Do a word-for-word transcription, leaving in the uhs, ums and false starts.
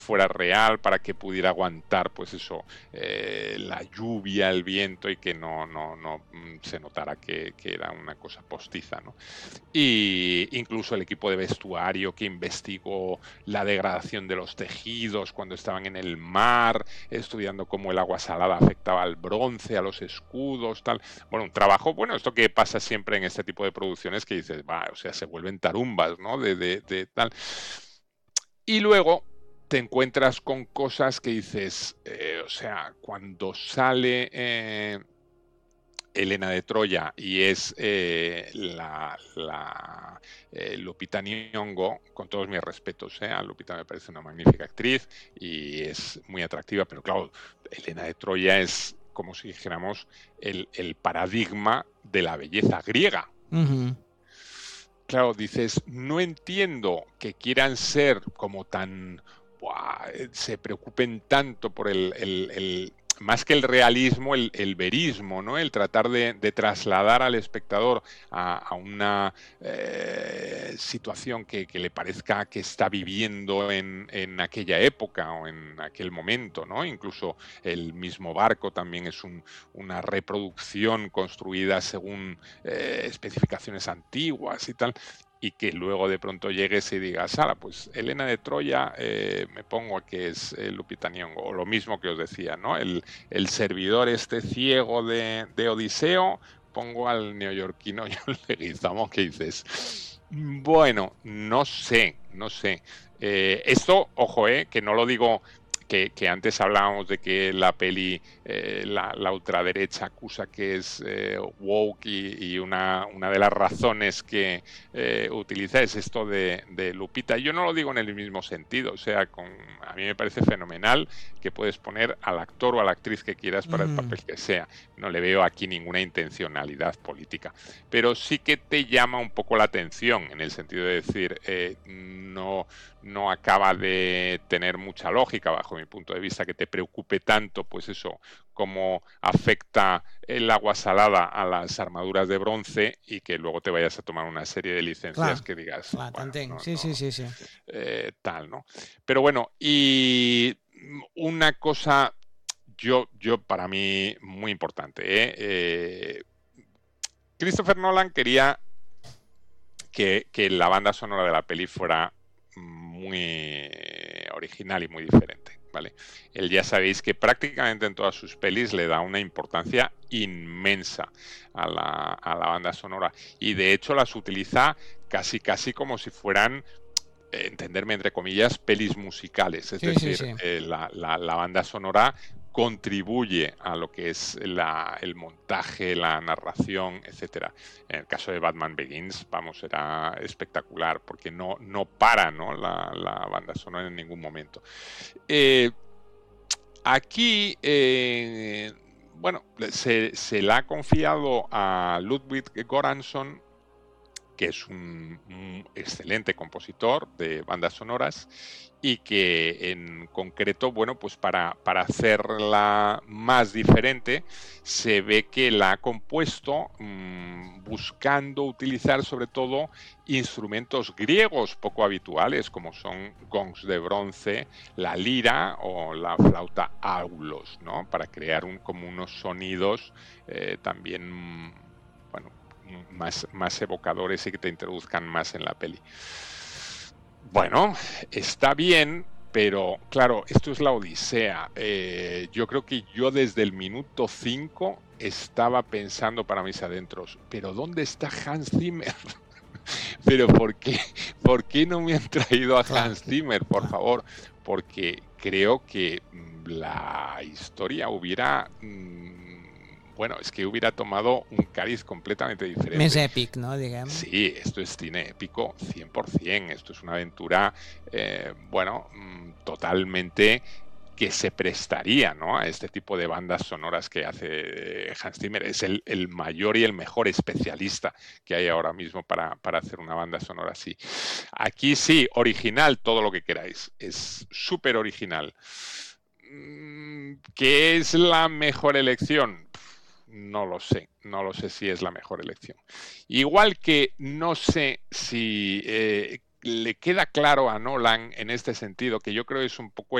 fuera real, para que pudiera aguantar, pues eso, eh, la lluvia, el viento, y que no, no, no mm, se notara que, que era una cosa postiza, ¿no? Y incluso el equipo de vestuario que investigó la degradación de los tejidos cuando estaban en el mar, estudiando cómo el agua salada afectaba al bronce, a los escudos, tal. Bueno, un trabajo, bueno, esto que pasa siempre en este tipo de producciones, que dices, va, o sea, se vuelven tarumbas, ¿no? De, de, de tal. Y luego te encuentras con cosas que dices, eh, o sea, cuando sale eh, Helena de Troya y es eh, la, la eh, Lupita Nyong'o, con todos mis respetos, eh, a Lupita me parece una magnífica actriz y es muy atractiva, pero claro, Helena de Troya es, como si dijéramos, el, el paradigma de la belleza griega. Uh-huh. Claro, dices, no entiendo que quieran ser como tan, buah, se preocupen tanto por el, el, el más que el realismo, el, el verismo, ¿no? El tratar de, de trasladar al espectador a, a una eh, situación que, que le parezca que está viviendo en, en aquella época o en aquel momento, ¿no? Incluso el mismo barco también es un, una reproducción construida según eh, especificaciones antiguas y tal, y que luego de pronto llegues y digas, Sara, pues Helena de Troya, eh, me pongo a que es eh, Lupita Nyong'o, o lo mismo que os decía, ¿no? El, el servidor este ciego de, de Odiseo, pongo al neoyorquino John Leguizamo, que dices, bueno, no sé, no sé. Eh, esto, ojo, eh, que no lo digo... Que, que, antes hablábamos de que la peli, eh, la, la ultraderecha acusa que es eh, woke y, y una, una de las razones que eh, utiliza es esto de, de Lupita. Yo no lo digo en el mismo sentido, o sea, con, a mí me parece fenomenal que puedes poner al actor o a la actriz que quieras para uh-huh. el papel que sea. No le veo aquí ninguna intencionalidad política, pero sí que te llama un poco la atención en el sentido de decir, eh, no, no acaba de tener mucha lógica bajo mi punto de vista que te preocupe tanto, pues eso, cómo afecta el agua salada a las armaduras de bronce y que luego te vayas a tomar una serie de licencias clar, que digas, clar, bueno, no, sí, no, sí, sí, sí. eh, tal, ¿no? Pero bueno, y una cosa, yo, yo para mí muy importante, ¿eh? Eh, Christopher Nolan quería que, que la banda sonora de la peli fuera muy original y muy diferente, ¿vale? Él ya sabéis que prácticamente en todas sus pelis le da una importancia inmensa a la, a la banda sonora y de hecho las utiliza casi casi como si fueran, eh, entenderme entre comillas, pelis musicales, es sí, decir, sí, sí. Eh, la, la, la banda sonora contribuye a lo que es la, el montaje, la narración, etcétera. En el caso de Batman Begins, vamos, era espectacular porque no, no para, ¿no? La, la banda sonora en ningún momento. Eh, aquí, eh, bueno, se, se le ha confiado a Ludwig Göransson, que es un, un excelente compositor de bandas sonoras y que en concreto, bueno, pues para, para hacerla más diferente, se ve que la ha compuesto mmm, buscando utilizar sobre todo instrumentos griegos poco habituales, como son gongs de bronce, la lira o la flauta aulos, ¿no? Para crear un, como unos sonidos eh, también, bueno, más, más evocadores y que te introduzcan más en la peli. Bueno, está bien, pero claro, esto es la odisea. Eh, yo creo que yo desde el minuto cinco estaba pensando para mis adentros, pero ¿dónde está Hans Zimmer? Pero ¿por qué, ¿por qué no me han traído a Clar, Hans Zimmer, por clar. favor? Porque creo que la historia hubiera... Bueno, es que hubiera tomado un cariz completamente diferente. Més èpic, no? Diguem. Sí, esto es cine épico cien por ciento. Esto es una aventura, eh, bueno, totalmente que se prestaría, ¿no? A este tipo de bandas sonoras que hace Hans Zimmer. Es el, el mayor y el mejor especialista que hay ahora mismo para, para hacer una banda sonora así. Aquí sí, original, todo lo que queráis. Es súper original. ¿Qué es la mejor elección? No lo sé, no lo sé si es la mejor elección. Igual que no sé si eh, le queda claro a Nolan en este sentido, que yo creo es un poco